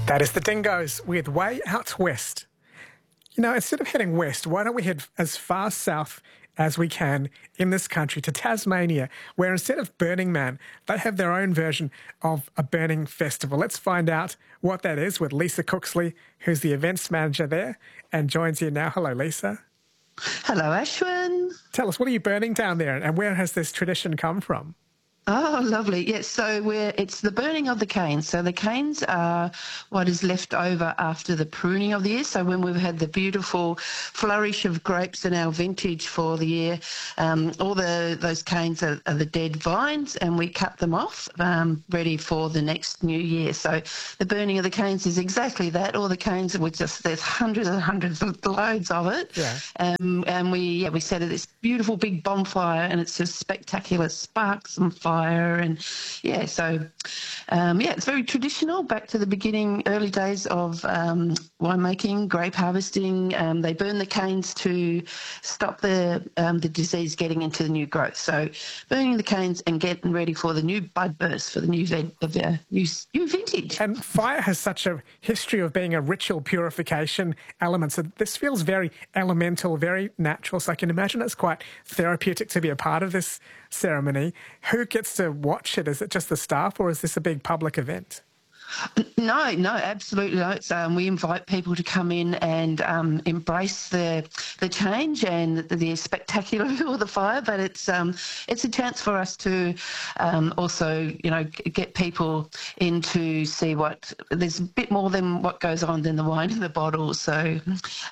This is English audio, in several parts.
That is the Dingoes with Way Out West. You know, instead of heading west, why don't we head as far south as we can in this country to Tasmania, where instead of Burning Man, they have their own version of a burning festival. Let's find out what that is with Lisa Cooksley, who's the events manager there and joins you now. Hello, Lisa. Hello, Ashwin. Tell us, what are you burning down there and where has this tradition come from? Oh, lovely. Yes, so it's the burning of the canes. So the canes are what is left over after the pruning of the year. So when we've had the beautiful flourish of grapes in our vintage for the year, all those canes are the dead vines, and we cut them off, ready for the next new year. So the burning of the canes is exactly that. All the canes, there's hundreds and hundreds of loads of it. Yeah. And we set this beautiful big bonfire, and it's just spectacular sparks and fire. And it's very traditional, back to the beginning, early days of winemaking, grape harvesting. They burn the canes to stop the disease getting into the new growth. So burning the canes and getting ready for the new bud burst, for the new vintage. And fire has such a history of being a ritual purification element. So this feels very elemental, very natural. So I can imagine it's quite therapeutic to be a part of this ceremony. Who gets to watch it? Is it just the staff, or is this a big public event? No, absolutely not. We invite people to come in and embrace the change and the spectacular view of the fire. But it's a chance for us to also, get people in to see there's a bit more than what goes on than the wine in the bottle. So,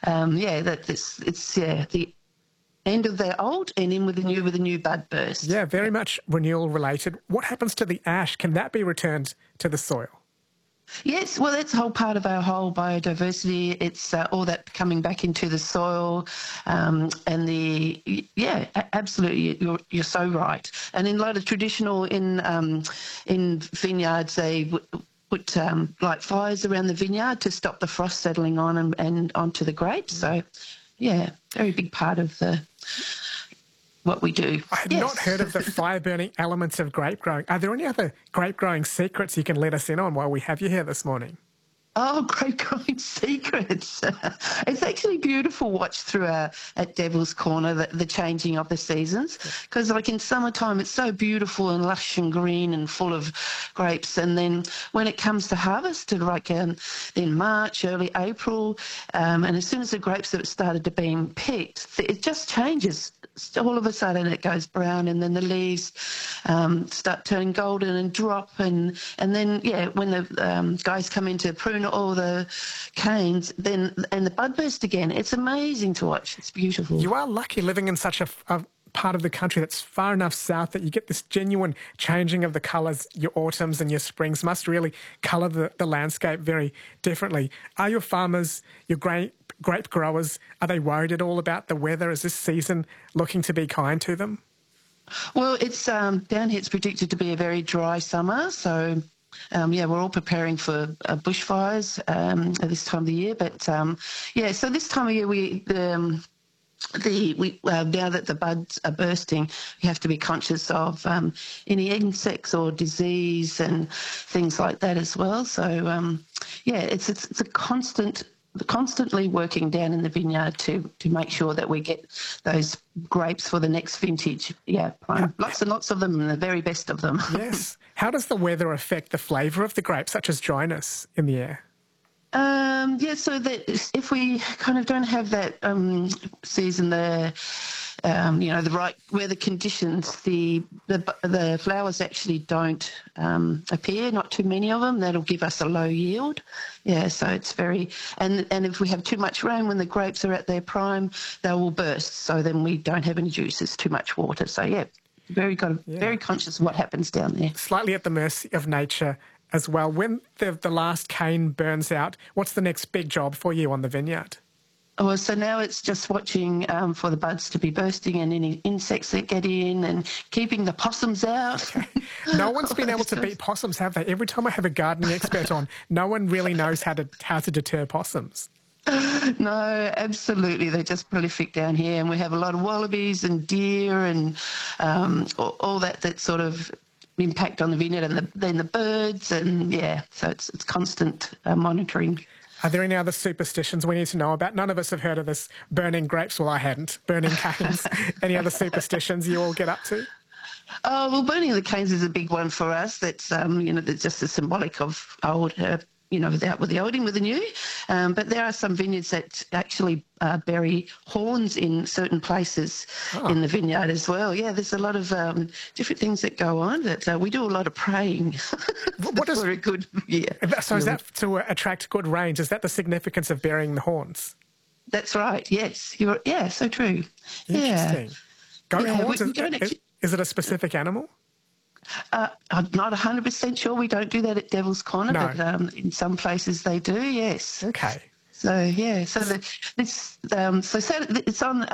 the end of the old and in with the new bud burst. Yeah, very much renewal related. What happens to the ash? Can that be returned to the soil? Yes, well, that's a whole part of our whole biodiversity. It's all that coming back into the soil, absolutely, you're so right. And in a lot of traditional in vineyards, they put light fires around the vineyard to stop the frost settling on and onto the grapes. So, yeah, very big part of what we do. I had not heard of the fire-burning elements of grape growing. Are there any other grape-growing secrets you can let us in on while we have you here this morning? Oh, grape growing secrets. It's actually beautiful watch through at Devil's Corner, the changing of the seasons. Because like in summertime, it's so beautiful and lush and green and full of grapes. And then when it comes to harvest, in March, early April, and as soon as the grapes have started to be picked, it just changes. All of a sudden it goes brown, and then the leaves start turning golden and drop, and then when the guys come in to prune all the canes, and the bud burst again. It's amazing to watch. It's beautiful. You are lucky living in such a part of the country that's far enough south that you get this genuine changing of the colours. Your autumns and your springs must really colour the landscape very differently. Are your farmers, your grape growers, are they worried at all about the weather? Is this season looking to be kind to them? Well, it's down here it's predicted to be a very dry summer, so we're all preparing for bushfires at this time of the year. But so this time of year now that the buds are bursting, we have to be conscious of any insects or disease and things like that as well. So it's a constantly working down in the vineyard to make sure that we get those grapes for the next vintage. Lots and lots of them, and the very best of them. Yes. How does the weather affect the flavour of the grapes, such as dryness in the air? So that if we kind of don't have that season there, the right weather conditions, the flowers actually don't appear, not too many of them. That'll give us a low yield. Yeah, so it's very... And if we have too much rain when the grapes are at their prime, they will burst. So then we don't have any juice. It's too much water. So, very conscious of what happens down there. Slightly at the mercy of nature as well. When the last cane burns out, what's the next big job for you on the vineyard? Oh, so now it's just watching for the buds to be bursting and any insects that get in, and keeping the possums out. Okay. No one's been able to beat possums, have they? Every time I have a gardening expert on, no one really knows how to deter possums. No, absolutely. They're just prolific down here, and we have a lot of wallabies and deer and all that sort of impact on the vineyard and then the birds, and yeah, so it's constant monitoring. Are there any other superstitions we need to know about? None of us have heard of this burning grapes. Well, I hadn't. Burning canes. Any other superstitions you all get up to? Oh, well, burning the canes is a big one for us. That's, that's just a symbolic of old, with the old in with the new. But there are some vineyards that actually bury horns in certain places in the vineyard as well. Yeah, there's a lot of different things that go on. That we do a lot of praying for a good year. So is that to attract good rains? Is that the significance of burying the horns? That's right, yes. So true. Interesting. Yeah. Goat horns, is it a specific animal? I'm not 100% sure. We don't do that at Devil's Corner, but in some places they do, yes. Okay. So, yeah, so it's on